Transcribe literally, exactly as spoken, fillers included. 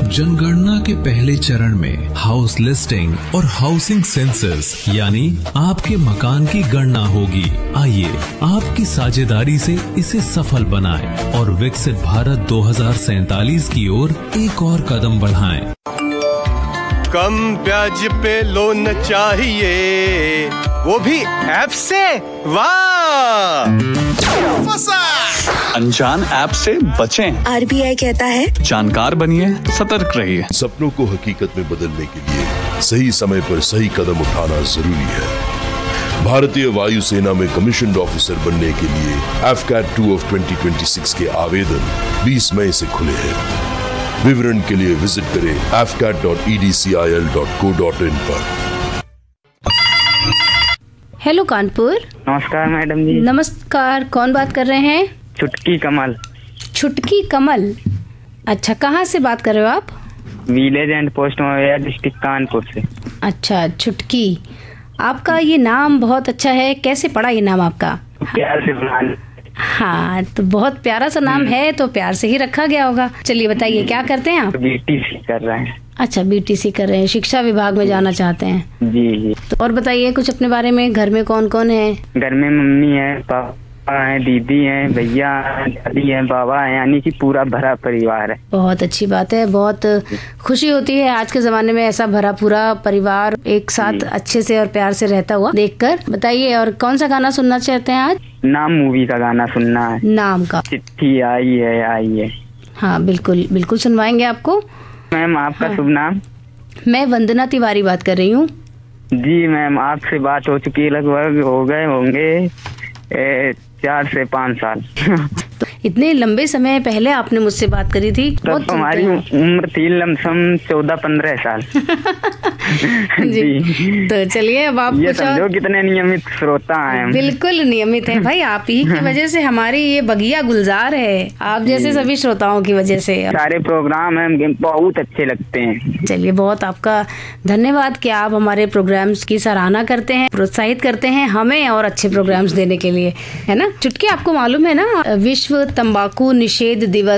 जनगणना के पहले चरण में हाउस लिस्टिंग और हाउसिंग सेंसस यानी आपके मकान की गणना होगी। आइए आपकी साझेदारी से इसे सफल बनाएं और विकसित भारत दो हज़ार सैतालीस की ओर एक और कदम बढ़ाएं। कम ब्याज पे लोन चाहिए, वो भी ऐप से। वाह, अनजान ऐप से बचें। आरबीआई कहता है जानकार बनिए, सतर्क रहिए। सपनों को हकीकत में बदलने के लिए सही समय पर सही कदम उठाना जरूरी है। भारतीय वायुसेना में कमीशन्ड ऑफिसर बनने के लिए F cat two of twenty twenty six के आवेदन बीस मई से खुले हैं। विवरण के लिए विजिट करें F cat dot E D C I L dot co dot in पर। हेलो कानपुर। नमस्कार मैडम जी। नमस्कार, कौन बात कर रहे हैं? चुटकी कमल। चुटकी कमल, अच्छा, कहाँ से बात कर रहे हो आप? Village and post mobile district Kanpur से। अच्छा चुटकी, आपका ये नाम बहुत अच्छा है, कैसे पड़ा ये नाम आपका? प्यार से बुला। हाँ, तो बहुत प्यारा सा नाम है, तो प्यार से ही रखा गया होगा। चलिए बताइए, क्या करते हैं आप? बीटीसी कर रहे हैं। अच्छा, बीटीसी कर रहे हैं, शिक्षा विभाग में जाना चाहते हैं। जी जी। तो और बताइए कुछ अपने बारे में। घर में कौन कौन है? घर में मम्मी है, पापा है, दीदी है, भैया है, दादी है, बाबा है, यानी कि पूरा भरा परिवार है। बहुत अच्छी बात है, बहुत खुशी होती है आज के जमाने में ऐसा भरा पूरा परिवार एक साथ अच्छे से और प्यार से रहता हुआ देखकर। बताइए, और कौन सा गाना सुनना चाहते हैं आज? नाम मूवी का गाना सुनना है। नाम का? चिट्ठी आई है आई है। हाँ बिल्कुल बिल्कुल सुनवाएंगे आपको। मैम आपका शुभ नाम? मैं वंदना तिवारी बात कर रही हूँ। जी मैम, आपसे बात हो चुकी है, लगभग हो गए होंगे ए, चार से पाँच साल। तो इतने लंबे समय पहले आपने मुझसे बात करी थी। तब तो हमारी उम्र थी लमसम चौदह पंद्रह साल। जी, जी। तो चलिए अब आप ये समझो कितने नियमित श्रोता हैं। बिल्कुल नियमित है भाई, आप ही की वजह से हमारी ये बगिया गुलजार है, आप जैसे सभी श्रोताओं की वजह से। सारे प्रोग्राम हैं बहुत अच्छे लगते हैं। चलिए, बहुत आपका धन्यवाद कि आप हमारे प्रोग्राम्स की सराहना करते हैं, प्रोत्साहित करते हैं हमें और अच्छे प्रोग्राम्स देने के लिए, है ना। चुटकी, आपको मालूम है ना विश्व तंबाकू निषेध दिवस